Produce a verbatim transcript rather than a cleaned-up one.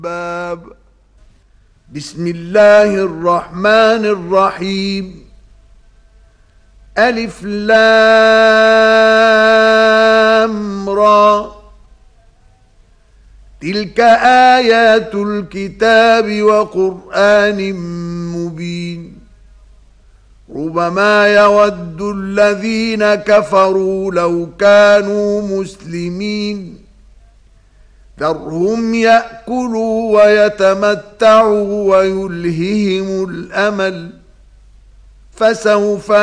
باب بسم الله الرحمن الرحيم. ألف لام را، تلك آيات الكتاب وقرآن مبين. ربما يود الذين كفروا لو كانوا مسلمين، ذرهم يأكلوا ويتمتعوا ويلههم الأمل، فسوف